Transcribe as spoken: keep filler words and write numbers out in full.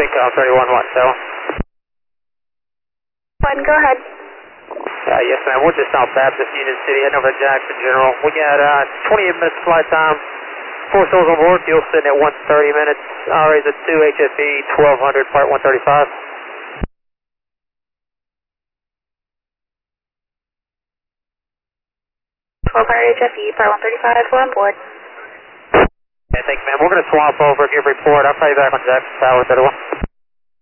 Call thirty-one one, seven. One, go ahead. Uh, yes, ma'am. We're just off Baptist Union City, heading over to Jackson General. We got uh, twenty-eight minutes flight time. Four souls on board. Fuel sitting at one thirty minutes. R A's at two, H F E twelve hundred, part one thirty-five. twelve hundred H F E, part one thirty-five, we're on board. Yeah, thanks, ma'am. We're going to swap over, give report. I'll call you back on Jackson Tower thirty-one.